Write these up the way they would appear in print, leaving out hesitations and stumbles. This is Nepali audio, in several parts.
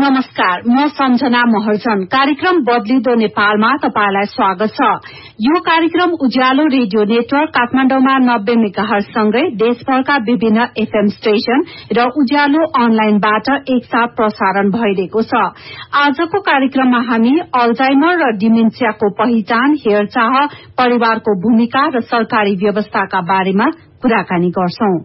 नमस्कार, म सम्झना महर्जन। कार्यक्रम बदलिदो नेपालमा तपाईलाई स्वागत छ। यो कार्यक्रम उज्यालो रेडियो नेटवर्क काठमाडौँमा 90 मेगाहर्ज सँगै देशभरका विभिन्न एफएम स्टेशन र उज्यालो अनलाइनबाट एकसाथ प्रसारण भइरहेको छ। आजको कार्यक्रममा हामी अल्जाइमर र डिमेन्सियाको पहिचान, हेरचाह, परिवारको भूमिका र सरकारी व्यवस्थाका बारेमा कुराकानी गर्छौं।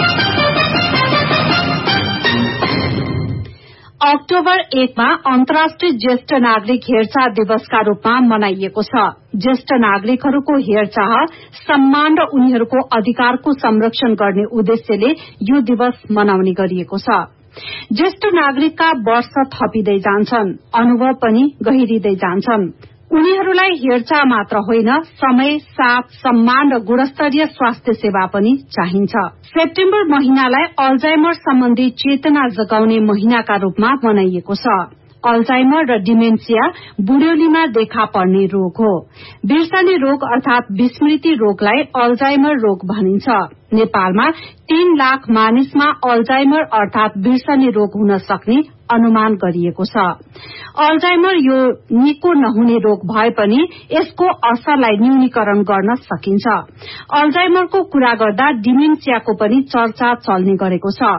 अक्टोबर 1 मा अन्तर्राष्ट्रिय ज्येष्ठ नागरिक हेरचाह दिवसका रूपमा मनाइएको छ। ज्येष्ठ नागरिकहरूको हेरचाह, सम्मान र उनीहरूको अधिकारको संरक्षण गर्ने उद्देश्यले यो दिवस मनाउने गरिएको छ। ज्येष्ठ नागरिकका वर्ष थपिँदै जान्छन्, अनुभव पनि गहिरिँदै जान्छन्। उनीहरूलाई हेरचाह मात्र होइन, समय, साथ, सम्मान र गुणस्तरीय स्वास्थ्य सेवा पनि चाहिन्छ। सेप्टेम्बर महिनालाई अल्जाइमर सम्बन्धी चेतना जगाउने महिनाका रूपमा मनाइएको छ। अल्जाइमर र डिमेन्सिया बुढ्यौलीमा देखा पर्ने रोग हो। बिर्सने रोग अर्थात विस्मृति रोगलाई अल्जाइमर रोग भनिन्छ। नेपालमा 3 लाख मानिसमा अल्जाइमर अर्थात बिर्सने रोग हुन सक्ने अनुमान गरिएको छ। अल्जाइमर यो निको नहुने रोग भए पनि यसको असरलाई न्यूनीकरण गर्न सकिन्छ। अल्जाइमरको कुरा गर्दा डिमेन्सियाको पनि चर्चा चल्ने गरेको छ।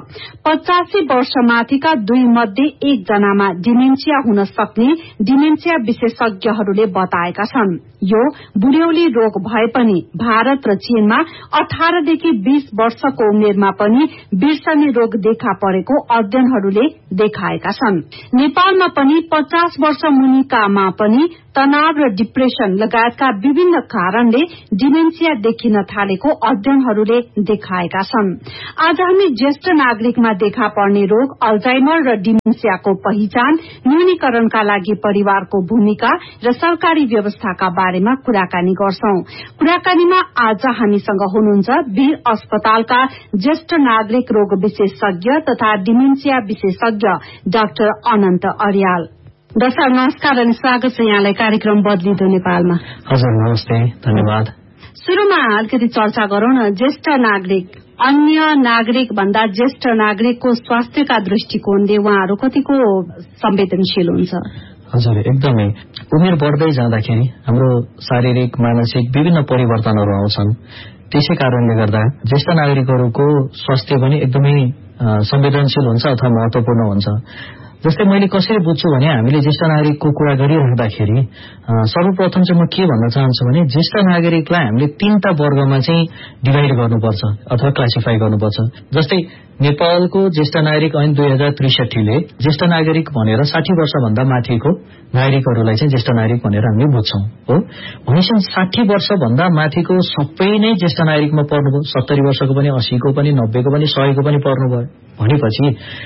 85 वर्षमाथिका 2 मध्ये 1 जनामा डिमेन्सिया हुन सक्ने डिमेन्सिया विशेषज्ञहरूले बताएका छन्। यो बुढ्यौली रोग भए पनि भारत र चीनमा 18 देखि 20 वर्षको उमेरमा पनि बिर्सने रोग देखा परेको अध्ययनहरूले देखाएका छन्। नेपालमा पनि 50 वर्ष मुनिकामा पनि तनाव र डिप्रेशन लगायतका विभिन्न कारणले डिमेन्सिया देखिन थालेको अध्ययनहरूले देखाएका छन्। आज हामी ज्येष्ठ नागरिकमा देखा पर्ने रोग अल्जाइमर र डिमेन्सियाको पहिचान, न्यूनीकरणका लागि परिवारको भूमिका र सरकारी व्यवस्थाका बारेमा कुराकानी गर्छौं। कुराकानीमा आज हामीसँग हुनुहुन्छ वीर अस्पतालका ज्येष्ठ नागरिक रोग विशेषज्ञ तथा डिमेन्सिया विशेषज्ञ डाक्टर अनन्त अर्याल। डाक्टर नमस्कार अनि स्वागत छ यहाँलाई कार्यक्रम बदलिदो नेपालमा। हजुर नमस्ते, धन्यवाद। सुरुमा अलिकति चर्चा गरौं न। ज्येष्ठ नागरिक अन्य नागरिक भन्दा ज्येष्ठ नागरिकको स्वास्थ्यका दृष्टिकोणले उहाँहरू कतिको संवेदनशील हुन्छ? हजुर, एकदमै। उमेर बढ्दै जाँदाखेरि हाम्रो शारीरिक, मानसिक विभिन्न परिवर्तनहरू आउँछन्। त्यसै कारणले गर्दा ज्येष्ठ नागरिकहरूको स्वास्थ्य पनि एकदमै संवेदनशील हुन्छ अथवा महत्वपूर्ण हुन्छ। जस्तै मैले कसरी बुझ्छु भने हामीले ज्येष्ठ नागरिकको कुरा गरिराख्दाखेरि सर्वप्रथम चाहिँ म के भन्न चाहन्छु भने ज्येष्ठ नागरिकलाई हामीले 3टा वर्गमा चाहिँ डिभाइड गर्नुपर्छ अथवा क्लासिफाई गर्नुपर्छ। जस्तै नेपालको ज्येष्ठ नागरिक ऐन 2063 ले ज्येष्ठ नागरिक भनेर 60 वर्षभन्दा माथिको नागरिकहरूलाई चाहिँ ज्येष्ठ नागरिक भनेर हामीले बुझ्छौं हो। भनेपछि 60 वर्षभन्दा माथिको सबै नै ज्येष्ठ नागरिकमा पर्नुभयो। 70 वर्षको पनि, 80 को पनि, 90 को पनि, 100 को पनि पर्नुभयो। भनेपछि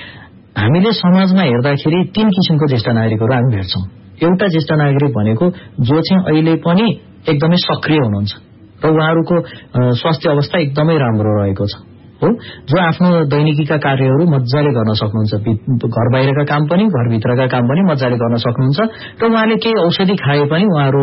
हामीले समाजमा हेर्दाखेरि 3 किसिमको ज्येष्ठ नागरिकहरू हामी भेट्छौं। एउटा ज्येष्ठ नागरिक भनेको जो चाहिँ अहिले पनि एकदमै सक्रिय हुनुहुन्छ र उहाँहरूको स्वास्थ्य अवस्था एकदमै राम्रो रहेको छ हो, जो आफ्नो दैनिकीका कार्यहरू मजाले गर्न सक्नुहुन्छ। घर बाहिरका काम पनि, घरभित्रका काम पनि मजाले गर्न सक्नुहुन्छ र उहाँले केही औषधि खाए पनि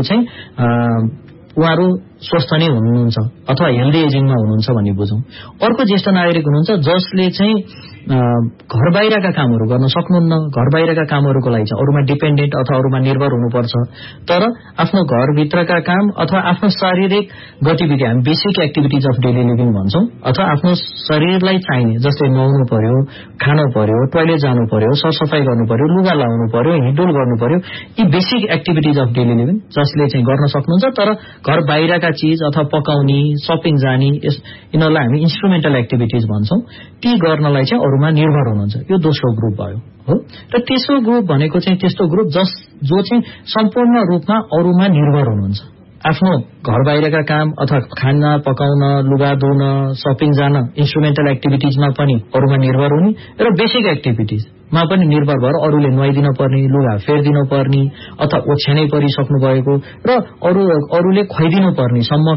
उहाँहरू स्वस्थ नै हुनुहुन्छ अथवा हेल्दी एजिङमा हुनुहुन्छ भन्ने बुझौं। अर्को ज्येष्ठ नागरिक हुनुहुन्छ जसले चाहिँ घर बाहिरका कामहरू गर्न सक्नुहुन्न। घर बाहिरका कामहरूको लागि चाहिँ अरूमा डिपेन्डेन्ट अथवा अरूमा निर्भर हुनुपर्छ। तर आफ्नो घरभित्रका काम अथवा आफ्नो शारीरिक गतिविधि, हामी basic activities of daily living भन्छौं, अथवा आफ्नो शरीरलाई चाहिने जस्तै नुहाउनु पर्यो, खानु पर्यो, टोयलेट जानु पर्यो, सरसफाई गर्नु पर्यो, लुगा लाउनु पर्यो, हिँडडुल गर्नु पर्यो, यी basic activities of daily living जसले चाहिँ गर्न सक्नुहुन्छ। तर घर बाहिरका चीज अथवा पकाउने, शपिङ जाने, यिनीहरूलाई हामी इन्स्ट्रुमेन्टल एक्टिभिटिज भन्छौं। ती गर्नलाई चाहिँ अरूमा निर्भर हुनुहुन्छ। यो दोस्रो ग्रुप भयो हो। र तेस्रो ग्रुप भनेको चाहिँ त्यस्तो ग्रुप जो चाहिँ सम्पूर्ण रूपमा अरूमा निर्भर हुनुहुन्छ। आफ्नो घर बाहिरका काम अथवा खाना पकाउन, लुगा धुन, शपिङ जान, इन्स्ट्रुमेन्टल एक्टिभिटिजमा पनि अरूमा निर्भर हुने र बेसिक एक्टिभिटिजमा पनि निर्भर भएर अरूले नुहाइदिन पर्ने, लुगा फेर्दिन पर्ने अथवा ओछ्यानै परिसक्नु भएको र अरूले खुवाइदिनु पर्ने सम्मका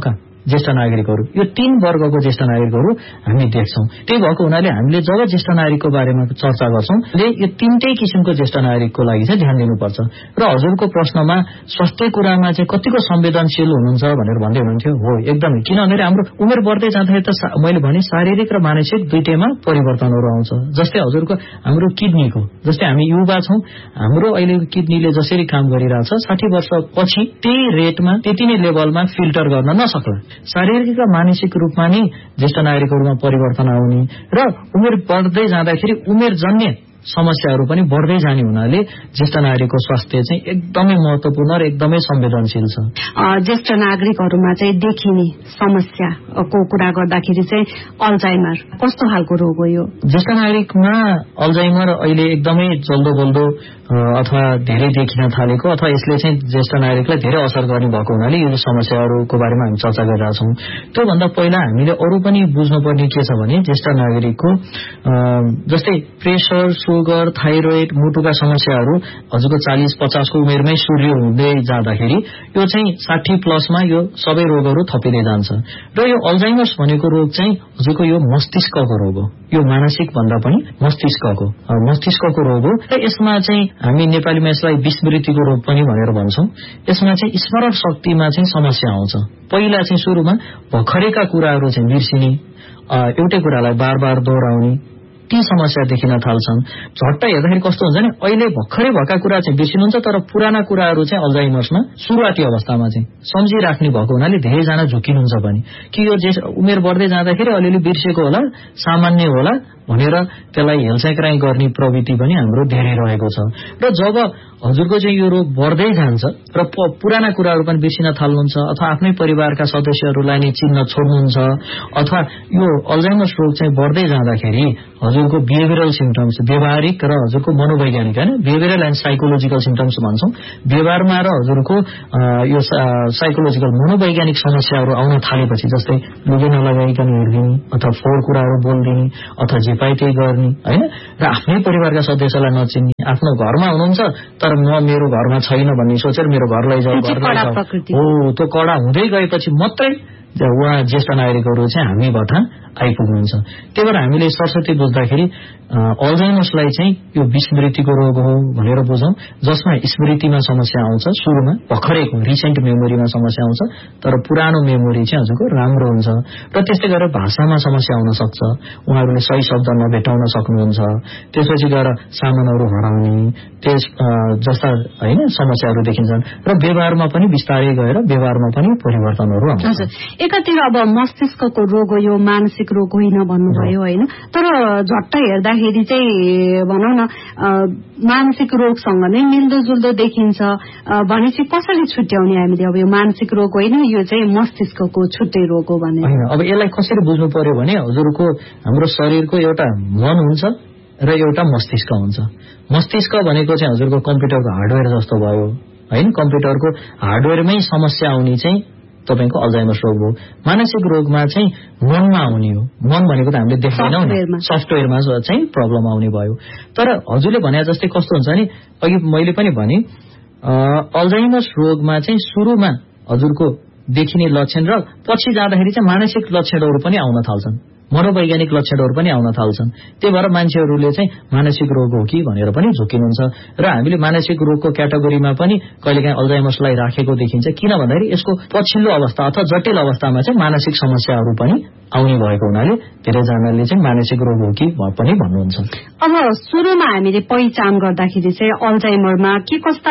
ज्येष्ठ नागरिकहरू, यो 3 वर्गको ज्येष्ठ नागरिकहरू हामी देख्छौं। त्यही भएको हुनाले हामीले जब ज्येष्ठ नागरिकको बारेमा चर्चा गर्छौं यो 3टै किसिमको ज्येष्ठ नागरिकको लागि चाहिँ ध्यान दिनुपर्छ। र हजुरको प्रश्नमा स्वास्थ्य कुरामा चाहिँ कतिको संवेदनशील हुनुहुन्छ भनेर भन्दै हुनुहुन्थ्यो। हो, एकदमै। किनभने हाम्रो उमेर बढ्दै जाँदाखेरि त मैले भने शारीरिक र मानसिक दुईटैमा परिवर्तनहरू आउँछ। जस्तै हजुरको हाम्रो किडनीको, जस्तै हामी युवा छौं, हाम्रो अहिलेको किडनीले जसरी काम गरिरहेछ 60 वर्षपछि त्यही रेटमा त्यति नै लेभलमा फिल्टर गर्न नसक्ला। शारीरिक र मानसिक रूपमा नै ज्येष्ठ नागरिकहरूमा परिवर्तन आउने र उमेर बढ्दै जाँदाखेरि उमेरजन्य समस्याहरू पनि बढ्दै जाने हुनाले ज्येष्ठ नागरिकको स्वास्थ्य चाहिँ एकदमै महत्वपूर्ण र एकदमै संवेदनशील छ। ज्येष्ठ नागरिकहरूमा चाहिँ देखिने समस्याको कुरा गर्दाखेरि चाहिँ अल्जाइमर कस्तो खालको रोग हो यो? ज्येष्ठ नागरिकमा अल्जाइमर अहिले एकदमै जल्दो बल्दो अथवा धेरै देखिन थालेको अथवा यसले चाहिँ ज्येष्ठ नागरिकलाई धेरै असर गर्ने भएको हुनाले यो समस्याहरूको बारेमा हामी चर्चा गरिरहेछौँ। त्योभन्दा पहिला हामीले अरू पनि बुझ्नुपर्ने के छ भने ज्येष्ठ नागरिकको जस्तै प्रेसर, सुगर, थाइरोइड, मुटुका समस्याहरू हजुरको 40-50 को उमेरमै सुरु हुँदै जाँदाखेरि यो चाहिँ 60 प्लसमा यो सबै रोगहरू थपिँदै जान्छ। र यो अल्जाइमर्स भनेको रोग चाहिँ हजुरको यो मस्तिष्कको रोग हो। यो मानसिक भन्दा पनि मस्तिष्कको रोग हो। र यसमा चाहिँ हामी नेपालीमा यसलाई विस्मृतिको रोग पनि भनेर भन्छौं। यसमा चाहिँ स्मरण शक्तिमा चाहिँ समस्या आउँछ। पहिला चाहिँ सुरुमा भर्खरैका कुराहरू चाहिँ बिर्सिने, एउटै कुरालाई बार बार दोहोऱ्याउने, ती समस्या देखिन थाल्छन्। झट्ट हेर्दाखेरि कस्तो हुन्छ भने अहिले भर्खरै भएका कुरा चाहिँ बिर्सिनुहुन्छ, तर पुराना कुराहरू चाहिँ अल्जाइमर्समा सुरुवाती अवस्थामा चाहिँ सम्झिराख्ने भएको हुनाले धेरैजना झुकिनुहुन्छ पनि कि यो उमेर बढ्दै जाँदाखेरि अलिअलि बिर्सेको होला, सामान्य होला भनेर त्यसलाई हेलचेक्राइ गर्ने प्रवृत्ति पनि हाम्रो धेरै रहेको छ। र जब हजुरको चाहिँ यो रोग बढ्दै जान्छ र पुराना कुराहरू पनि बिर्सिन थाल्नुहुन्छ अथवा आफ्नै परिवारका सदस्यहरूलाई नै चिन्न छोड्नुहुन्छ अथवा यो अल्जाइमर्स रोग चाहिँ बढ्दै जाँदाखेरि हजुरको बिहेभियरल सिम्पटम्स, व्यवहारिक र हजुरको मनोवैज्ञानिक हैन, बिहेभियरल एन्ड साइकोलोजिकल सिम्पटम्स भन्छौं। व्यवहारमा र हजुरको यो साइकोलोजिकल मनोवैज्ञानिक समस्याहरू आउन थालेपछि जस्तै लुगे नलगाइकन हिँड्दिने अथवा फोहोर कुराहरू बोल्दिने अथवा जे पाए त्यही गर्ने हैन, र आफ्नै परिवारका सदस्यलाई नचिन्ने, आफ्नो घरमा हुनुहुन्छ तर मेरो घरमा छैन भन्ने सोचेर मेरो घर लैजाऊ हो, त्यो कडा हुँदै गएपछि मात्रै उहाँ ज्येष्ठ नागरिकहरू चाहिँ हामी भटान आइपुग्नुहुन्छ। त्यही भएर हामीले सरस्वती बुझ्दाखेरि अल्जाइमर्सलाई चाहिँ यो विस्मृतिको रोग हो भनेर बुझौं, जसमा स्मृतिमा समस्या आउँछ, सुरुमा भर्खरैको रिसेन्ट मेमोरीमा समस्या आउँछ, तर पुरानो मेमोरी चाहिँ हजुरको राम्रो हुन्छ। र त्यस्तै गरेर भाषामा समस्या आउन सक्छ, उहाँहरूले सही शब्द नभेटाउन सक्नुहुन्छ, त्यसपछि गएर सामानहरू हराउने जस्ता हैन समस्याहरू देखिन्छन्। र व्यवहारमा पनि बिस्तारै गएर व्यवहारमा पनि परिवर्तनहरू आउँछ। एकातिर अब मस्तिष्कको रोग हो, यो मानसिक रोग होइन भन्नुभयो होइन, तर झट्ट हेर्दाखेरि चाहिँ भनौँ न मानसिक रोगसँग नै मिल्दोजुल्दो देखिन्छ भनेपछि कसरी छुट्याउने हामीले? अब यो मानसिक रोग होइन, यो चाहिँ मस्तिष्कको छुट्टै रोग हो भने अब यसलाई कसरी बुझ्नु पर्यो भने हजुरको हाम्रो शरीरको एउटा मन हुन्छ र एउटा मस्तिष्क हुन्छ। मस्तिष्क भनेको चाहिँ हजुरको कम्प्युटरको हार्डवेयर जस्तो भयो हैन, कम्प्युटरको हार्डवेयरमै समस्या आउने चाहिँ तपाईको अल्जाइमर्स रोग हो। मानसिक रोगमा चाहिँ मनमा आउने हो। मन भनेको त हामीले देख्दैनौं, सफ्टवेयरमा चाहिँ प्रब्लम आउने भयो। तर हजुरले भने जस्तै कस्तो हुन्छ नि, अघि मैले पनि भने अल्जाइमर्स रोगमा चाहिँ सुरुमा हजुरको देखिने लक्षण र पछि जाँदाखेरि चाहिँ मानसिक लक्षणहरू पनि आउन थाल्छन्, मनोवैज्ञानिक लक्षणहरू पनि आउन थाल्छन्। त्यही भएर मान्छेहरूले चाहिँ मानसिक रोग हो कि भनेर पनि झुकिनुहुन्छ। र हामीले मानसिक रोगको क्याटेगोरीमा पनि कहिलेकाहीँ अल्जाइमर्सलाई राखेको देखिन्छ, किन भन्दाखेरि यसको पछिल्लो अवस्था अथवा जटिल अवस्थामा चाहिँ मानसिक समस्याहरू पनि आउने भएको हुनाले धेरैजनाले चाहिँ मानसिक रोग हो कि पनि भन्नुहुन्छ। अब सुरुमा हामीले पहिचान गर्दाखेरि चाहिँ अल्जाइमरमा के कस्ता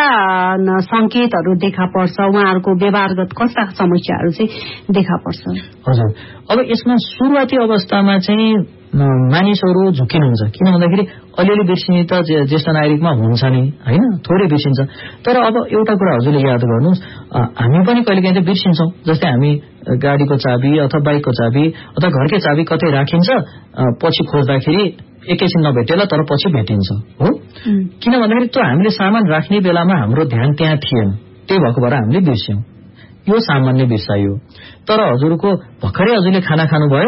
संकेतहरू देखा पर्छ, उहाँहरूको व्यवहारगत कस्ता समस्याहरू चाहिँ देखा पर्छ? हजुर, अब यसमा सुरुवाती अवस्थामा चाहिँ मानिसहरू झुकिनुहुन्छ, किन भन्दाखेरि अलिअलि बिर्सिने त ज्येष्ठ नागरिकमा हुन्छ नि हैन, थोरै बिर्सिन्छ। तर अब एउटा कुरा हजुरले याद गर्नुहोस्, हामी पनि कहिलेकाहीँ त बिर्सिन्छौँ। जस्तै हामी गाडीको चाबी अथवा बाइकको चाबी अथवा घरकै चाबी कतै राखिन्छ, पछि खोज्दाखेरि एकैछिन नभेटेला तर पछि भेटिन्छ हो। किन भन्दाखेरि त्यो हामीले सामान राख्ने बेलामा हाम्रो ध्यान त्यहाँ थिएन, त्यही भएको भएर हामीले बिर्स्यौं। यो सामान्य बिर्साइ हो। तर हजुरको भर्खरै हजुरले खाना खानुभयो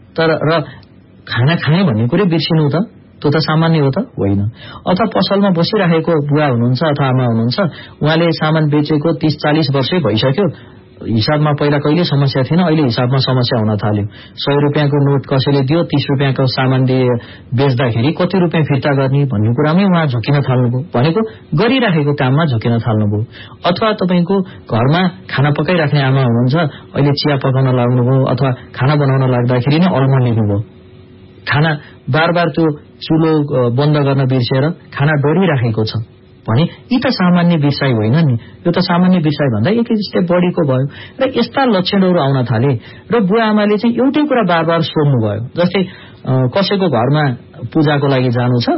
र खाना खाने भन्ने कुरै बिर्सिनु त त्यो त सामान्य हो त होइन। अथवा पसलमा बसिरहेको बुवा हुनुहुन्छ अथवा आमा हुनुहुन्छ, उहाँले सामान बेचेको 30-40 वर्षै भइसक्यो, हिसाबमा पहिला कहिले समस्या थिएन, अहिले हिसाबमा समस्या हुन थाल्यो। 100 रुपियाँको नोट कसैले दियो, 30 रुपियाँको सामान बेच्दाखेरि कति रुपियाँ फिर्ता गर्ने भन्ने कुरामै उहाँ झुकिन थाल्नुभयो। भनेको गरिराखेको काममा झुकिन थाल्नुभयो। अथवा तपाईको घरमा खाना पकाइराख्ने आमा हुनुहुन्छ, अहिले चिया पकाउन लाग्नुभयो अथवा खाना बनाउन लाग्दाखेरि नै अलमल लिनुभयो। खाना बार त्यो चुलो बन्द गर्न बिर्सेर खाना डरिराखेको छ भने यी त सामान्य बिर्साइ होइन नि, यो त सामान्य बिर्साइ भन्दा एक स्टेप बढीको भयो। र यस्ता लक्षणहरू आउन थाले र बुवा आमाले चाहिँ एउटै कुरा बार बार सोध्नु भयो। जस्तै कसैको घरमा पूजाको लागि जानु छ,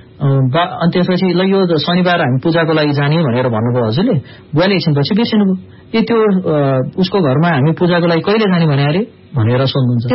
अनि त्यसपछि ल यो शनिबार हामी पूजाको लागि जाने भनेर भन्नुभयो हजुरले, बुवाले एकछिनपछि बिर्सिनुभयो। त्यो उसको घरमा हामी पूजाको लागि कहिले जाने भने अरे भनेर सोध्नुहुन्छ।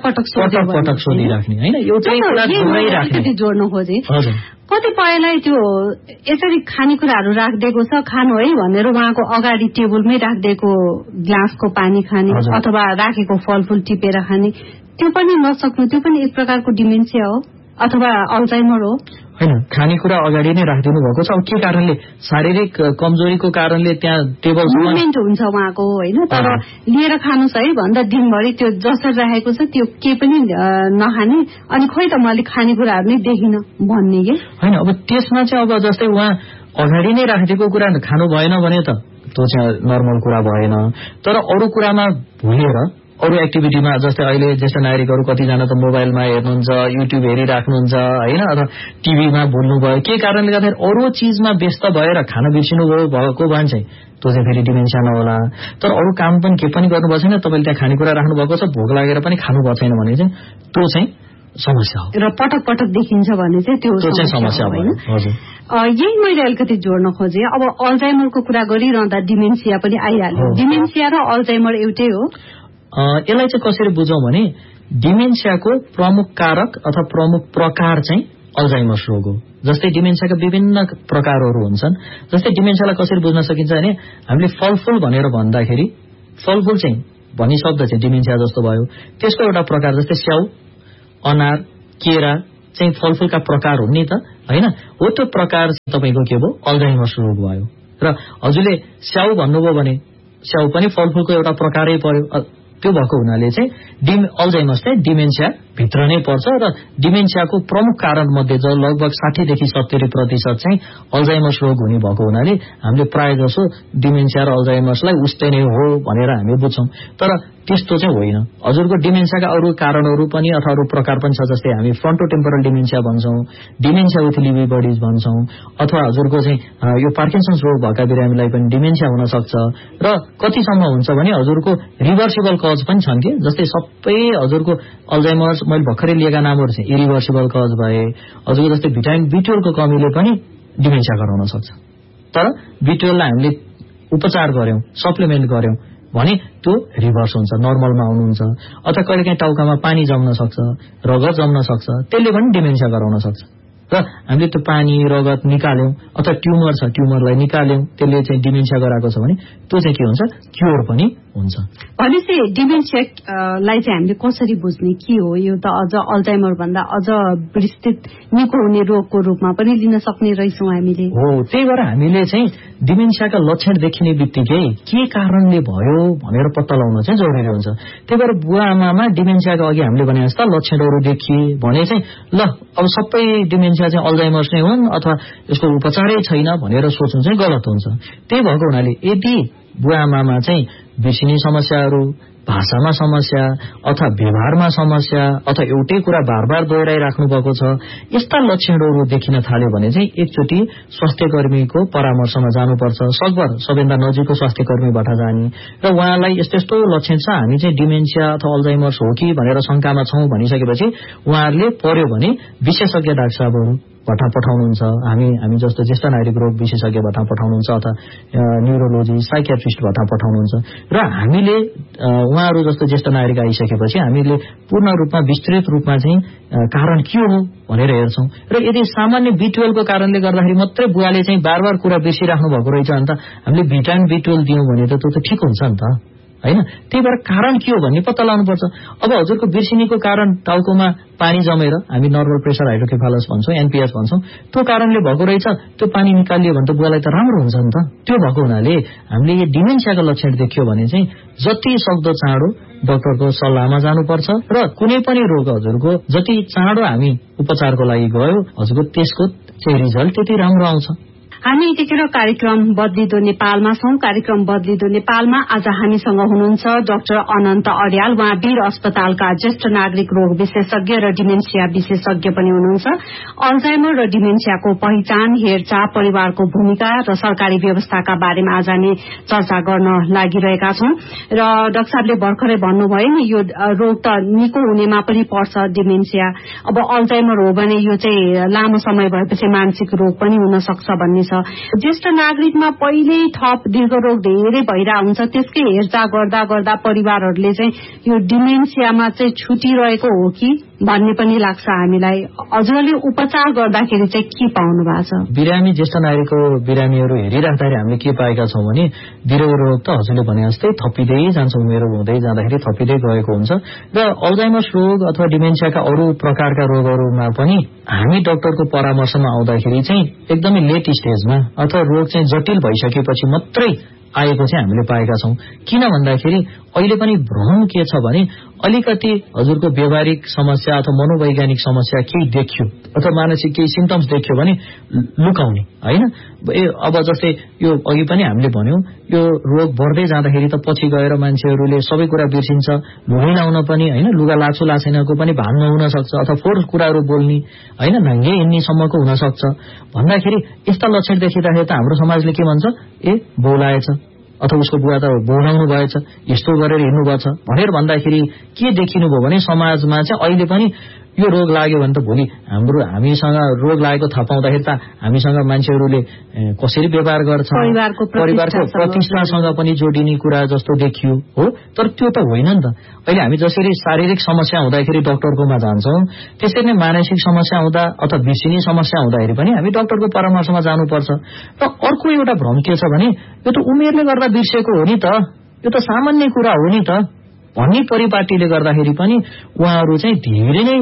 पटक सोधिराख्ने होइन, एउटै कुरा दोहोऱ्याइराख्ने। जोड्नु खोजे कतिपयलाई त्यो यसरी खानेकुराहरू राखिदिएको छ, खानु है भनेर उहाँको अगाडि टेबलमै राखिदिएको ग्लासको पानी खाने अथवा राखेको फलफूल टिपेर खाने, त्यो पनि नसक्नु, त्यो पनि एक प्रकारको डिमेन्सिया हो अथवा अल्जाइमर हो होइन। खानेकुरा अगाडि नै राखिदिनु भएको छ। अब के कारणले, शारीरिक कमजोरीको कारणले त्यहाँ टेबल मुभमेन्ट हुन्छ उहाँको होइन, तर लिएर खानुहोस् है भन्दा दिनभरि त्यो जसरी राखेको छ त्यो के पनि नखाने, अनि खोइ त मैले खानेकुराहरू नै देखिन भन्ने कि होइन। अब त्यसमा चाहिँ अब जस्तै उहाँ अगाडि नै राखिदिएको कुरा खानु भएन भने त त्यो चाहिँ नर्मल कुरा भएन। तर अरू कुरामा भुलेर अरू एक्टिभिटीमा, जस्तै अहिले ज्येष्ठ नागरिकहरू कतिजना त मोबाइलमा हेर्नुहुन्छ, युट्युब हेरिराख्नुहुन्छ होइन, अथवा टिभीमा भुल्नुभयो, के कारणले गर्दाखेरि अरू चिजमा व्यस्त भएर खान बिर्सिनु भएको भने चाहिँ त्यो चाहिँ फेरि डिमेन्सिया नहोला। तर अरू काम पनि के पनि गर्नुभएको छैन, तपाईँले त्यहाँ खानेकुरा राख्नु भएको छ, भोक लागेर पनि खानु भएको छैन भने चाहिँ त्यो चाहिँ समस्या हो। र पटक पटक देखिन्छ भने चाहिँ त्यो चाहिँ समस्या होइन। हजुर, यही मैले अलिकति जोड्न खोजेँ। अब अल्जाइमरको कुरा गरिरहँदा डिमेन्सिया पनि आइहाल्यो। डिमेन्सिया र अल्जाइमर एउटै हो? यसलाई चाहिँ कसरी बुझौँ भने डिमेन्सियाको प्रमुख कारक अथवा प्रमुख प्रकार चाहिँ अल्जाइमर्स रोग हो। जस्तै डिमेन्सियाका विभिन्न प्रकारहरू हुन्छन्। जस्तै डिमेन्सियालाई कसरी बुझ्न सकिन्छ भने हामीले फलफूल भनेर भन्दाखेरि फलफूल चाहिँ भन्ने शब्द चाहिँ डिमेन्सिया जस्तो भयो। त्यसको एउटा प्रकार जस्तै स्याउ, अनार, केरा चाहिँ फलफूलका प्रकार हुन् नि त होइन, हो त्यो प्रकार तपाईँको के भयो, अल्जाइमर्स रोग भयो। र हजुरले स्याउ भन्नुभयो भने स्याउ पनि फलफूलको एउटा प्रकारै पर्यो। त्यो भएको हुनाले चाहिँ अल्जाइमर्स चाहिँ डिमेन्सिया भित्र नै पर्छ र डिमेन्सियाको प्रमुख कारण मध्ये लगभग 60 देखि 70% चाहिँ अल्जाइमर्स रोग हुने भएको हुनाले हामीले प्राय जसो डिमेन्सिया र अल्जाइमर्सलाई उस्तै नै हो भनेर हामी बुझ्छौं। तर त्यस्तो चाहिँ होइन। हजुरको डिमेन्सियाका अरू कारणहरू पनि अथवा अरू प्रकार पनि छ। जस्तै हामी फ्रन्टोटेम्पोरल dementia भन्छौं, dementia with Levi buddies भन्छौं, अथवा हजुरको चाहिँ यो पार्किन्सन्स रोग भएका बिरामीलाई पनि डिमेन्सिया हुन सक्छ। र कतिसम्म हुन्छ भने हजुरको रिभर्सिबल कज पनि छन् कि, जस्तै सबै हजुरको अल्जाइमर्स मैले भर्खरै लिएका नामहरू चाहिँ इरिभर्सिबल कज भए। हजुरको जस्तै भिटामिन B12 को कमीले पनि डिमेन्सिया गराउन सक्छ। तर B12 लाई हामीले उपचार गर्यौं, सप्लिमेन्ट गर्यौं भने त्यो रिभर्स हुन्छ, नर्मलमा आउनुहुन्छ। अथवा कहिलेकाहीँ टाउकामा पानी जम्न सक्छ, रगत जम्न सक्छ, त्यसले पनि डिमेन्सिया गराउन सक्छ। र हामीले त्यो पानी रगत निकाल्यौं अथवा ट्युमर छ ट्युमरलाई निकाल्यौं, त्यसले चाहिँ डिमेन्सिया गराएको छ भने त्यो चाहिँ के हुन्छ, क्योर पनि हुन्छ। भनेपछि डिमेन्सियालाई चाहिँ हामीले कसरी बुझ्ने, के हो यो त अझ अल्जाइमर भन्दा अझ विस्तृत निको हुने रोगको रूपमा पनि लिन सक्ने रहेछौं हामीले। हो, त्यही भएर हामीले चाहिँ डिमेन्सियाका लक्षण देखिने बित्तिकै के कारणले भयो भनेर पत्ता लगाउन चाहिँ जरुरी हुन्छ। त्यही भएर बुवा आमामा डिमेन्सियाका अघि हामीले भने जस्ता लक्षणहरू देखिए भने चाहिँ ल अब सबै डिमेन्सिया चाहिँ अल्जाइमर्स नै हुन् अथवा यसको उपचारै छैन भनेर सोच्नु चाहिँ गलत हुन्छ। त्यही भएको हुनाले यदि बुवा आमामा चाहिँ बिर्सिने समस्याहरू, भाषामा समस्या अथवा व्यवहारमा समस्या अथवा एउटै कुरा बार बार दोहोऱ्याइराख्नु भएको छ, यस्ता लक्षणहरू देखिन थाल्यो भने चाहिँ एकचोटि स्वास्थ्य कर्मीको परामर्शमा जानुपर्छ। सकभर सबैभन्दा नजिकको स्वास्थ्य कर्मीबाट जाने र उहाँलाई यस्तो यस्तो लक्षण छ, हामी चाहिँ डिमेन्सिया अथवा अल्जाइमर्स हो कि भनेर शंकामा छौं भनिसकेपछि उहाँहरूले पर्यो भने विशेषज्ञ डाक्टर साहबहरू भट्टा पठाउनुहुन्छ। हामी जस्तो ज्येष्ठ नागरिक रोग विशेषज्ञ भट्टा पठाउनुहुन्छ अथवा न्युरोलोजी साइकियाट्रिस्ट भट्टा पठाउनुहुन्छ। र हामीले उहाँहरू जस्तो ज्येष्ठ नागरिक आइसकेपछि हामीले पूर्ण रूपमा विस्तृत रूपमा चाहिँ कारण के हो भनेर हेर्छौं। र यदि सामान्य B12 को कारणले गर्दाखेरि मात्रै बुवाले चाहिँ बार बार कुरा बिर्सिराख्नु भएको रहेछ भने त हामीले भिटामिन B12 दियौं भने त त्यो त ठिक हुन्छ नि त। हैन। त्यही भएर कारण के हो भन्ने पत्ता लगाउनुपर्छ। अब हजुरको बिर्सिनीको कारण टाउकोमा पानी जमेर हामी नर्मल प्रेसर हाइड्रोकेफालस भन्छौं, एनपीएस भन्छौं, त्यो कारणले भएको रहेछ, त्यो पानी निकालियो भने त बुवालाई त राम्रो हुन्छ नि त। त्यो भएको हुनाले हामीले यो डिमेन्सियाको लक्षण देखियो भने चाहिँ जति सक्दो चाँडो डाक्टरको सल्लाहमा जानुपर्छ र कुनै पनि रोग हजुरको जति चाँडो हामी उपचारको लागि गयो हजुरको त्यसको चाहिँ रिजल्ट त्यति राम्रो आउँछ। हामी यतिखेर कार्यक्रम बदलिदो नेपालमा छौं। कार्यक्रम बदलिदो नेपालमा आज हामीसँग हुनुहुन्छ डाक्टर अनन्त अर्याल। उहाँ वीर अस्पतालका ज्येष्ठ नागरिक रोग विशेषज्ञ र डिमेन्सिया विशेषज्ञ पनि हुनुहुन्छ। अल्जाइमर र डिमेन्सियाको पहिचान, हेरचाह, परिवारको भूमिका र सरकारी व्यवस्थाका बारेमा आज हामी चर्चा गर्न लागिरहेका छौं। र डाक्टर साहबले भर्खरै भन्नुभयो नि यो रोग त निको हुनेमा पनि पर्छ डिमेन्सिया। अब अल्जाइमर हो भने यो चाहिँ लामो समय भएपछि मानसिक रोग पनि हुन सक्छ भन्ने। ज्येष्ठ नागरिकमा पहिल्यै थप दीर्घ रोग धेरै भइरहेको हुन्छ, त्यसकै हेरचाह गर्दा गर्दा परिवारहरूले चाहिँ यो डिमेन्सियामा चाहिँ छुटिरहेको हो कि भन्ने पनि लाग्छ हामीलाई। हजुरले उपचार गर्दाखेरि चाहिँ के पाउनु भएको छ? बिरामी ज्येष्ठ नागरिकको बिरामीहरू हेरिराख्दाखेरि हामीले के पाएका छौं भने दीर्घ रोग त हजुरले भने जस्तै थपिँदै जान्छ, उमेर हुँदै जाँदाखेरि थपिँदै गएको हुन्छ र अल्जाइमर्स रोग अथवा डिमेन्सियाका अरू प्रकारका रोगहरूमा पनि हामी डाक्टरको परामर्शमा आउँदाखेरि चाहिँ एकदमै लेट स्टेजमा अथवा रोग चाहिँ जटिल भइसकेपछि मात्रै आएको चाहिँ हामीले पाएका छौं। किन भन्दाखेरि अहिले पनि भ्रम के छ भने अलिकति हजुरको व्यवहारिक समस्या अथवा मनोवैज्ञानिक समस्या केही देखियो अथवा मानसिक केही सिम्पटम्स देखियो भने लुकाउने हैन। अब जस्तै यो अघि पनि हामीले भन्यौं यो रोग बढ्दै जाँदाखेरि त पछि गएर मान्छेहरूले सबै कुरा बिर्सिन्छ, लुगा लाउन पनि हैन, लुगा लाछु लाछेनको पनि भानमा हुन सक्छ अथवा फोहोर कुराहरू बोल्ने हैन, नाङ्गे हिँड्ने सम्मको हुन सक्छ भन्दाखेरि यस्ता लक्षण देखिँदाखेरि त हाम्रो समाजले के भन्छ, ए बोलाएछ अथवा उसको बुवा त बोलाउनु भएछ, यस्तो गरेर हिँड्नु भएछ भनेर भन्दाखेरि के देखिनु भयो भने समाजमा चाहिँ अहिले पनि यो रोग लाग्यो भने त भोलि हामीसँग रोग लागेको थाहा पाउँदाखेरि त हामीसँग मान्छेहरूले कसरी व्यवहार गर्छ, परिवारको प्रतिष्ठासँग पनि जोडिने कुरा जस्तो देखियो हो। तर त्यो त होइन नि त। अहिले हामी जसरी शारीरिक समस्या हुँदाखेरि डाक्टरकोमा जान्छौं त्यसरी नै मानसिक समस्या हुँदा अथवा बिर्सिने समस्या हुँदाखेरि पनि हामी डाक्टरको परामर्शमा जानुपर्छ। र अर्को एउटा भ्रम के छ भने यो त उमेरले गर्दा बिर्सेको हो नि त, यो त सामान्य कुरा हो नि त भन्ने परिपाटीले गर्दाखेरि पनि उहाँहरू चाहिँ धेरै नै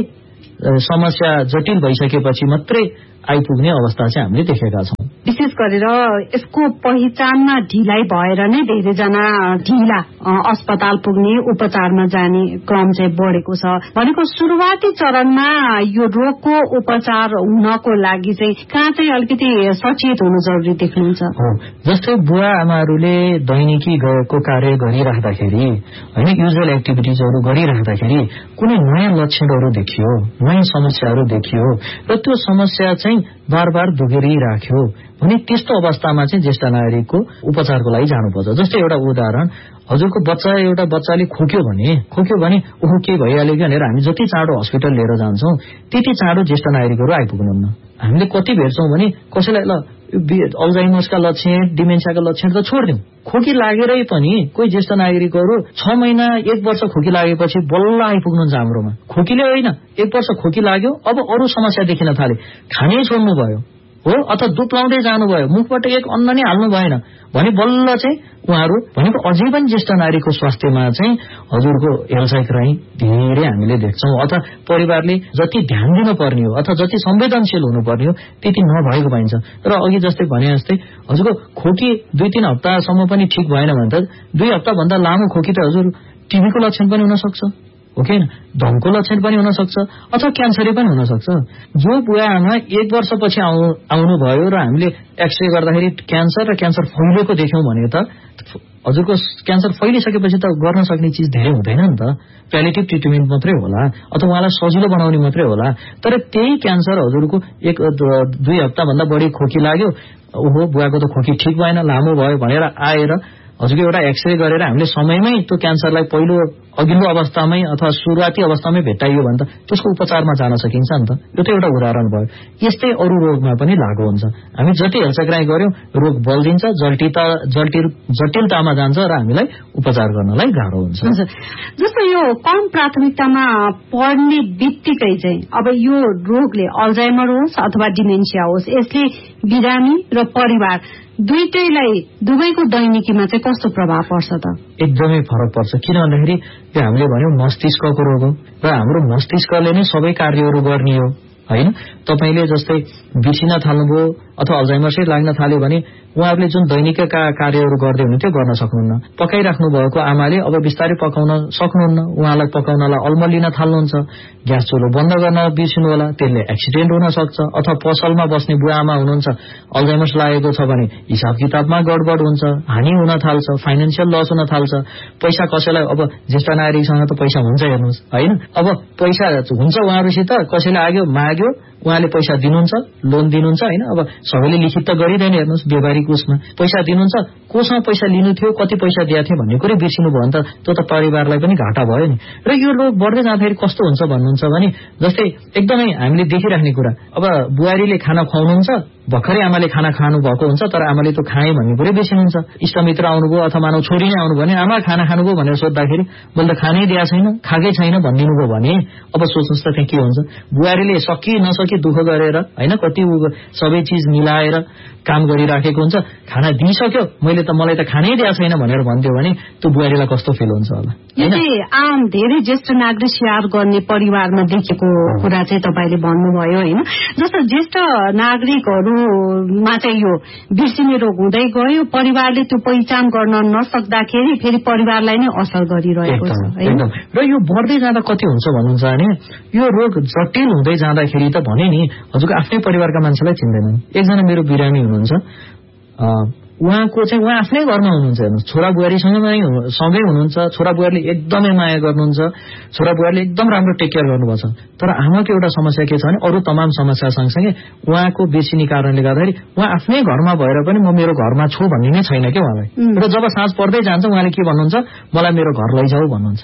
समस्या जटिल भइसकेपछि मात्रै आइपुग्ने अवस्था चाहिँ हामीले देखेका छौं। विशेष गरेर यसको पहिचानमा ढिलाइ भएर नै धेरैजना ढिला अस्पताल पुग्ने, उपचारमा जाने क्रम चाहिँ बढेको छ। भनेको सुरुवाती चरणमा यो रोगको उपचार हुनको लागि चाहिँ कहाँ चाहिँ अलिकति सचेत हुनु जरुरी देख्नुहुन्छ? जस्तै बुवा आमाहरूले दैनिकी गएको कार्य गरिराख्दाखेरि हैन, युजुअल एक्टिभिटिजहरू गरिराख्दाखेरि कुनै नयाँ लक्षणहरू देखियो, नयाँ समस्याहरू देखियो र त्यो समस्या चाहिँ बार बार दोहोरिराख्यो भने त्यस्तो अवस्थामा चाहिँ ज्येष्ठ नागरिकको उपचारको लागि जानुपर्छ। जस्तै एउटा उदाहरण, हजुरको एउटा बच्चाले खोक्यो भने ओहो के भइहाल्यो कि भनेर हामी जति चाँडो हस्पिटल लिएर जान्छौं त्यति चाँडो ज्येष्ठ नागरिकहरू आइपुग्नुहुन्न। हामीले कति भेट्छौं भने कसैलाई ल अल्जाइमर्सका लक्षण, डिमेन्सियाका लक्षण त छोड्दिउँ, खोकी लागेरै पनि कोही ज्येष्ठ नागरिकहरू 6 महिना 1 वर्ष खोकी लागेपछि बल्ल आइपुग्नुहुन्छ हाम्रोमा। खोकीले होइन, 1 वर्ष खोकी लाग्यो, अब अरू समस्या देखिन थाले, खानै छोड्नु भयो हो अथवा दुध लाउँदै जानुभयो, मुखबाट एक अन्न नै हाल्नु भएन भने बल्ल चाहिँ उहाँहरू भनेको अझै पनि ज्येष्ठ नागरिकको स्वास्थ्यमा चाहिँ हजुरको हेलसाइक्राइ धेरै हामीले देख्छौं। अथवा परिवारले जति ध्यान दिनुपर्ने हो अथवा जति संवेदनशील हुनुपर्ने हो त्यति नभएको पाइन्छ। र अघि जस्तै भने जस्तै हजुरको खोकी 2-3 हप्तासम्म पनि ठिक भएन भने त 2 हप्ताभन्दा लामो खोकी त हजुर टिबीको लक्षण पनि हुन सक्छ, हो कि हैन, धनको लक्षण पनि हुन सक्छ अथवा क्यान्सरै पनि हुन सक्छ। जो बुवा आमा 1 वर्षपछि आउनुभयो र हामीले एक्सरे गर्दाखेरि क्यान्सर र क्यान्सर फैलेको देख्यौं भने त हजुरको क्यान्सर फैलिसकेपछि त गर्न सक्ने चीज धेरै हुँदैन नि त, प्यालिएटिभ ट्रिटमेन्ट मात्रै होला अथवा उहाँलाई सजिलो बनाउने मात्रै होला। तर त्यही क्यान्सर हजुरको 1-2 हप्ताभन्दा बढी खोकी लाग्यो, ओहो बुवाको त खोकी ठिक भएन, लामो भयो भनेर आएर हजुरको एउटा एक्सरे गरेर हामीले समयमै त्यो क्यान्सरलाई पहिलो अघिल्लो अवस्थामै अथवा सुरुवाती अवस्थामै भेट्टाइयो भने त त्यसको उपचारमा जान सकिन्छ नि त। यो त एउटा उदाहरण भयो। यस्तै अरू रोगमा पनि लागू हुन्छ। हामी जति हेलचक्राइ गर्यौं रोग बल्दिन्छ, जटिलतामा जान्छ र हामीलाई उपचार गर्नलाई गाह्रो हुन्छ। जस्तो यो कम प्राथमिकतामा पढ्ने बित्तिकै चाहिँ अब यो रोगले अल्जाइमर होस् अथवा डिमेन्सिया होस्, यसले बिरामी र परिवार दुवैको दैनिकीमा चाहिँ कस्तो प्रभाव पर्छ त? एकदमै फरक पर्छ। किन भन्दाखेरि यो हामीले भन्यौं मस्तिष्कको रोग हो र हाम्रो मस्तिष्कले नै सबै कार्यहरू गर्ने हो हैन। तपाईले जस्तै बिर्सिन थाल्नुभयो अथवा अल्जाइमर्सै लाग्न थाल्यो भने उहाँहरूले जुन दैनिक कार्यहरू गर्दै हुनुहुन्थ्यो गर्न सक्नुहुन्न। पकाइराख्नु भएको आमाले अब बिस्तारै पकाउन सक्नुहुन्न, उहाँलाई पकाउनलाई अल्मल लिन थाल्नुहुन्छ। ग्यास चुलो बन्द गर्न बिर्सिनु होला, त्यसले एक्सिडेन्ट हुन सक्छ। अथवा पसलमा बस्ने बुवा आमा हुनुहुन्छ, अल्जाइमर्स लागेको छ भने हिसाब किताबमा गडबड हुन्छ, हानि हुन थाल्छ, फाइनान्शियल लस हुन थाल्छ। पैसा कसैलाई अब ज्येष्ठ नागरिकसँग त पैसा हुन्छ हेर्नुहोस् हैन। अब पैसा हुन्छ उहाँहरूसित, कसैले माग्यो उहाँले पैसा दिनुहुन्छ, लोन दिनुहुन्छ हैन। अब सबैले लिखित त गरिदैन हेर्नुहोस्, व्यावहारिक उसमा पैसा दिनुहुन्छ, कोसँग पैसा लिनु थियो, कति पैसा दिएको थियो भन्ने कुरै बिर्सिनु भयो भने त त्यो त परिवारलाई पनि घाटा भयो नि। र यो रोग बढ्दै जाँदाखेरि कस्तो हुन्छ भन्नुहुन्छ भने जस्तै एकदमै हामीले देखिराख्ने कुरा, अब बुहारीले खाना खुवाउनुहुन्छ, भर्खरै आमाले खाना खानु भएको हुन्छ तर आमाले त खाए भन्ने कुरै बिर्सिनुहुन्छ। इष्टमित्र आउनुभयो अथवा मानव छोरी नै आउनुभयो भने आमा खाना खानुभयो भनेर सोद्धाखेरि मैले त खानै दिएको छैन, खाएकै छैन भनिदिनु भयो भने अब सोच्नुहोस् त त्यहाँ के हुन्छ। बुहारीले सकी नसकी दुःख गरेर हैन कति सबै चिज मिलाएर काम गरिराखेको हुन्छ, खाना दिइसक्यो मलाई त खानै दिएको छैन भनेर भन्दियो भने त्यो बुहारीलाई कस्तो फिल हुन्छ होला। यो चाहिँ आम धेरै ज्येष्ठ नागरिक स्याहार गर्ने परिवारमा देखेको कुरा चाहिँ तपाईले भन्नुभयो हैन। जस्तो ज्येष्ठ नागरिकहरूमा चाहिँ यो बिर्सिने रोग हुँदै गयो, परिवारले त्यो पहिचान गर्न नसक्दाखेरि फेरि परिवारलाई नै असर गरिरहेको छ हैन। र यो बढ्दै जाँदा कति हुन्छ भन्नुहुन्छ भने यो रोग जटिल हुँदै जाँदाखेरि त भने नि हजुरको आफ्नै परिवारका मान्छेलाई चिन्दैनन्। एकजना मेरो बिरामी हुनुहुन्छ, उहाँको चाहिँ उहाँ आफ्नै घरमा हुनुहुन्छ हेर्नुहोस्, छोरा बुहारीसँगै हुनुहुन्छ, छोरा बुहारीले एकदमै माया गर्नुहुन्छ, छोरा बुहारीले एकदम राम्रो टेक केयर गर्नुपर्छ। तर आमाको एउटा समस्या के छ भने अरू तमाम समस्या सँगसँगै उहाँको बेसिनी कारणले गर्दाखेरि उहाँ आफ्नै घरमा भएर पनि म मेरो घरमा छु भन्ने नै छैन क्या उहाँलाई। र जब साँझ पर्दै जान्छ उहाँले के भन्नुहुन्छ, मलाई मेरो घर लैजाऊ भन्नुहुन्छ।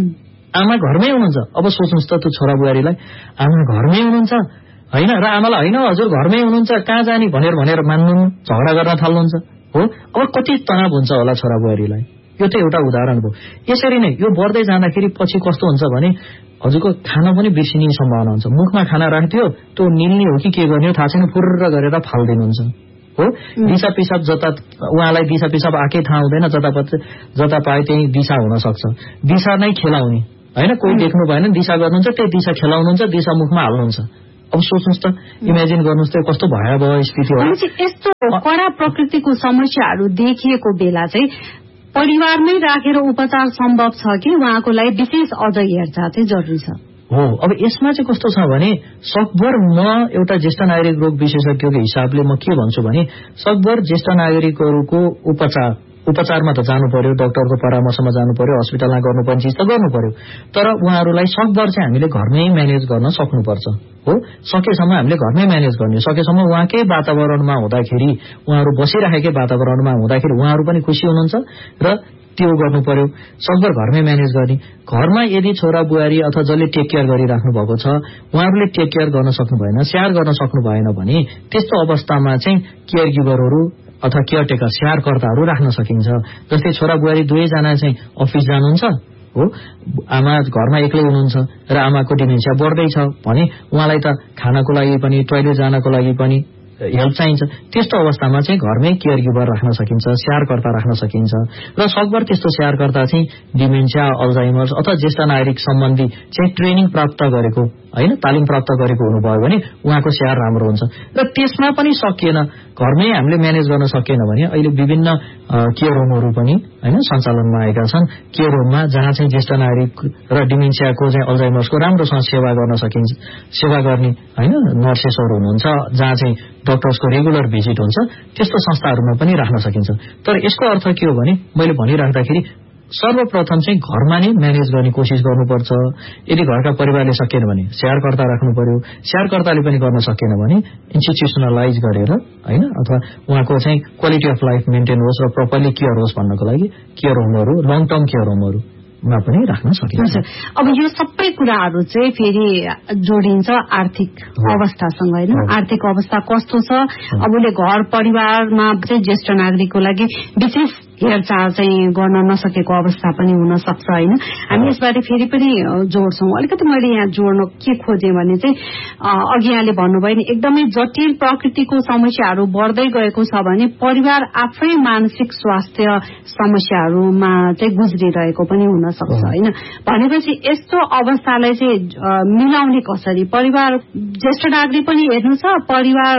आमा घरमै हुनुहुन्छ। अब सोच्नुहोस् त त्यो छोरा बुहारीलाई आमा घरमै हुनुहुन्छ हैन, र आमालाई होइन हजुर घरमै हुनुहुन्छ कहाँ जाने भनेर मान्नु, झगडा गर्न थाल्नुहुन्छ हो। अब कति तनाव हुन्छ होला छोरा बुहारीलाई। यो त एउटा उदाहरण भयो। यसरी नै यो बढ्दै जाँदाखेरि पछि कस्तो हुन्छ भने हजुरको खाना पनि बिर्सिने सम्भावना हुन्छ। मुखमा खाना राख्थ्यो त्यो निल्ने हो कि के गर्ने हो थाहा छैन, फुर्र गरेर फाल्दिनुहुन्छ हो। दिशा पिसाब जता उहाँलाई दिशा पिसाब आकै थाहा हुँदैन, जता पाए त्यही दिशा हुन सक्छ। दिशा नै खेलाउने हैन, कोही देख्नु भएन दिशा गर्नुहुन्छ, त्यही दिशा खेलाउनुहुन्छ, दिशा मुखमा हाल्नुहुन्छ। अब सोच्नुहोस् त, इमेजिन गर्नुहोस् त कस्तो भयावह स्थिति हो। यस्तो कडा प्रकृतिको समस्याहरू देखिएको बेला चाहिँ परिवारमै राखेर उपचार सम्भव छ कि उहाँको लागि विशेष अझ हेरचाह चाहिँ जरुरी छ हो। अब यसमा चाहिँ कस्तो छ भने सकभर म एउटा ज्येष्ठ नागरिक रोग विशेषज्ञको हिसाबले म के भन्छु भने सकभर ज्येष्ठ नागरिकहरूको उपचारमा त जानु पर्यो, डाक्टरको परामर्शमा जानु पर्यो, हस्पिटलमा गर्नुपर्ने चिज त गर्नु पर्यो, तर उहाँहरूलाई सकभर चाहिँ हामीले घरमै म्यानेज गर्न सक्नुपर्छ हो। सकेसम्म हामीले घरमै म्यानेज गर्ने, सकेसम्म उहाँकै वातावरणमा हुँदाखेरि, उहाँहरू बसिराखेकै वातावरणमा हुँदाखेरि उहाँहरू पनि खुसी हुनुहुन्छ र त्यो गर्नु पर्यो। सकभर घरमै म्यानेज गर्ने। घरमा यदि छोरा बुहारी अथवा जसले टेक केयर गरिराख्नु भएको छ उहाँहरूले टेक केयर गर्न सक्नु भएन, स्याहार गर्न सक्नु भएन भने त्यस्तो अवस्थामा चाहिँ केयर गिभरहरू अथवा केयरटेकर स्याहारकर्ताहरू राख्न सकिन्छ। जस्तै छोरा बुहारी दुवैजना चाहिँ अफिस जानुहुन्छ हो, आमा घरमा एक्लै हुनुहुन्छ र आमाको डिमेन्सिया बढ्दैछ भने उहाँलाई त खानको लागि पनि टोयलेट जानको लागि पनि हेल्प चाहिन्छ। त्यस्तो अवस्थामा चाहिँ घरमै केयर गिभर राख्न सकिन्छ, स्याहारकर्ता राख्न सकिन्छ। र सकभर त्यस्तो स्याहारकर्ता चाहिँ डिमेन्सिया, अल्जाइमर्स अथवा ज्येष्ठ नागरिक सम्बन्धी चाहिँ ट्रेनिङ प्राप्त गरेको हैन, तालिम प्राप्त गरेको हुनुभयो भने उहाँको स्याहार राम्रो हुन्छ। र त्यसमा पनि सकिएन, घरमै हामीले म्यानेज गर्न सकिएन भने अहिले विभिन्न केयर होमहरू पनि हैन सञ्चालनमा आएका छन्। केयर होममा जहाँ चाहिँ ज्येष्ठ नागरिक र डिमेन्सियाको चाहिँ अल्जाइमर्सको राम्रोसँग सेवा गर्न सकिन्छ, सेवा गर्ने हैन नर्सेसहरू हुनुहुन्छ, जहाँ चाहिँ डाक्टर्सको रेगुलर भिजिट हुन्छ, त्यस्तो संस्थाहरूमा पनि राख्न सकिन्छ। तर यसको अर्थ के हो भने मैले भनिराख्दाखेरि सर्वप्रथम चाहिँ घरमा नै म्यानेज गर्ने कोसिस गर्नुपर्छ। यदि घरका परिवारले सकेन भने स्याहारकर्ता राख्नु पर्यो, स्याहारकर्ताले पनि गर्न सकेन भने इन्स्टिट्युसनलाइज गरेर हैन अथवा उहाँको चाहिँ क्वालिटी अफ लाइफ मेन्टेन होस् र प्रपरली केयर होस् भन्नको लागि केयर होमहरू, लङ टर्म केयर होमहरूमा पनि राख्न सकिन्छ। अब यो सबै कुराहरू चाहिँ फेरि जोडिन्छ आर्थिक अवस्थासँग हैन। आर्थिक अवस्था कस्तो छ, अब उसले घर परिवारमा चाहिँ ज्येष्ठ नागरिकको लागि विशेष हेरचाह चाहिँ गर्न नसकेको अवस्था पनि हुन सक्छ होइन। हामी यसबारे फेरि पनि जोड्छौं। अलिकति मैले यहाँ जोड्न के खोजेँ भने चाहिँ अघि यहाँले भन्नुभयो नि एकदमै जटिल प्रकृतिको समस्याहरू बढ्दै गएको छ भने परिवार आफै मानसिक स्वास्थ्य समस्याहरूमा चाहिँ गुज्रिरहेको पनि हुन सक्छ होइन। भनेपछि यस्तो अवस्थालाई चाहिँ मिलाउने कसरी? परिवार ज्येष्ठ नागरिक पनि हेर्नु छ, परिवार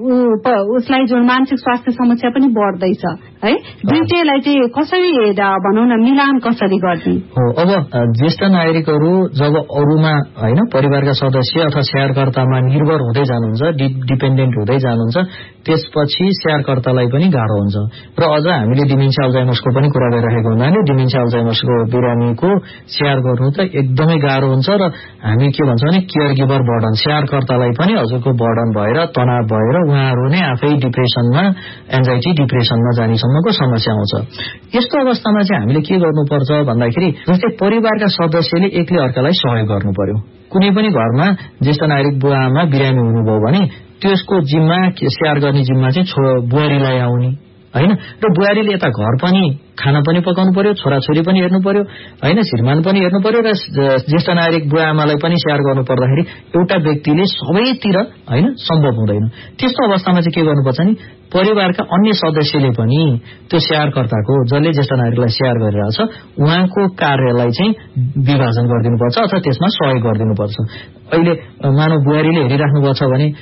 उसलाई जुन मानसिक स्वास्थ्य समस्या पनि बढ्दैछ है, दुईटैलाई चाहिँ कसरी भनौँ न मिलान कसरी गर्ने हो? अब ज्येष्ठ नागरिकहरू जब अरूमा होइन परिवारका सदस्य अथवा स्याहारकर्तामा निर्भर हुँदै जानुहुन्छ, डिपेन्डेन्ट हुँदै जानुहुन्छ, त्यसपछि स्याहारकर्तालाई पनि गाह्रो हुन्छ। र अझ हामीले डिमेन्सिया अल्जाइमर्सको पनि कुरा गरिरहेको हुनाले डिमेन्सिया अल्जाइमर्सको बिरामीको स्याहार गर्नु त एकदमै गाह्रो हुन्छ। र हामी के भन्छौँ भने केयर गिभर बर्डन, स्याहारकर्तालाई पनि हजुरको बर्डन भएर तनाव भएर उहाँहरू नै आफै डिप्रेसनमा, एन्जाइटी डिप्रेसनमा जानेसम्मको समस्या आउँछ। यस्तो अवस्थामा चाहिँ हामीले के गर्नुपर्छ भन्दाखेरि जस्तै परिवारका सदस्यले एकले अर्कालाई सहयोग गर्नु पर्यो। कुनै पनि घरमा ज्येष्ठ नागरिक बुवा आमा बिरामी हुनुभयो भने त्यसको जिम्मा स्याहार गर्ने जिम्मा चाहिँ बुहारीलाई आउने होइन। र बुहारीले यता घर पनि खाना पनि पकाउनु पर्यो, छोराछोरी पनि हेर्नु पर्यो होइन, श्रीमान पनि हेर्नु पर्यो र ज्येष्ठ नागरिक बुवा आमालाई पनि स्याहार गर्नु पर्दाखेरि एउटा व्यक्तिले सबैतिर होइन सम्भव हुँदैन। त्यस्तो अवस्थामा चाहिँ के गर्नुपर्छ नि परिवारका अन्य सदस्यले पनि त्यो स्याहारकर्ताको जसले ज्येष्ठ नागरिकलाई स्याहार गरिरहेछ उहाँको कार्यलाई चाहिँ विभाजन गरिदिनुपर्छ अथवा त्यसमा सहयोग गरिदिनुपर्छ। अहिले मानव बुहारीले हेरिराख्नु भएको छ भने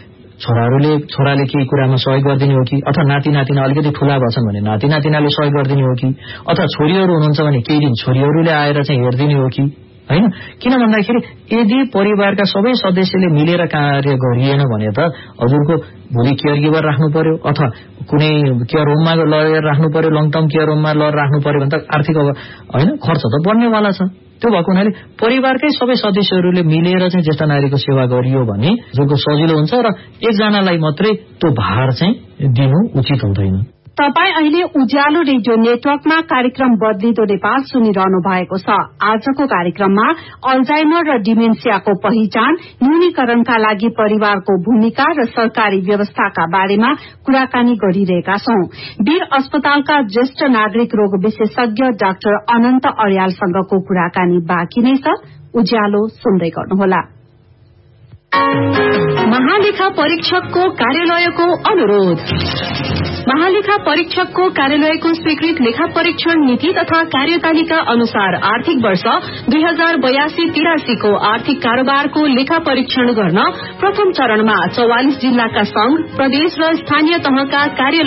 छोराले केही कुरामा सहयोग गरिदिने हो कि, अथवा नाति नातिना अलिकति ठूला भएछन् भने नाति नातिनाले सहयोग गरिदिने हो कि, अथवा छोरीहरू हुनुहुन्छ भने केही दिन छोरीहरूले आएर चाहिँ हेरिदिने हो कि होइन। किन भन्दाखेरि यदि परिवारका सबै सदस्यले मिलेर कार्य गरिएन भने त हजुरको भोलि केयर गिभर राख्नु पर्यो अथवा कुनै केयर होममा लगेर राख्नु पर्यो, लङ टर्म केयर होममा लगेर राख्नु पर्यो भने त आर्थिक होइन खर्च त बढ्नेवाला छ। त्यो भएको हुनाले परिवारकै सबै सदस्यहरूले मिलेर चाहिँ ज्येष्ठ नागरिकको सेवा गरियो भने जसको सजिलो हुन्छ र एकजनालाई मात्रै त्यो भार चाहिँ दिनु उचित हुँदैन। तपाईँ अहिले उज्यालो रेडियो नेटवर्कमा कार्यक्रम बदलिदो नेपाल सुनिरहनु भएको छ। आजको कार्यक्रममा अल्जाइमर र डिमेन्सियाको पहिचान, न्यूनीकरणका लागि परिवारको भूमिका र सरकारी व्यवस्थाका बारेमा कुराकानी गरिरहेका छौं। वीर अस्पतालका ज्येष्ठ नागरिक रोग विशेषज्ञ डाक्टर अनन्त अर्यालसँगको कुराकानी बाँकी नै छ। उज्यालो सुन्दै गर्नुहोला। महालेखा परीक्षकको कार्यालयको अनुरोध। महालेखा परीक्षकको कार्यालयको स्वीकृत लेखा परीक्षण नीति तथा कार्यतालिका अनुसार आर्थिक वर्ष 2082-83 को आर्थिक कारोबारको लेखा परीक्षण गर्न प्रथम चरणमा 44 जिल्लाका संघ, प्रदेश र स्थानीय तहका कार्यालय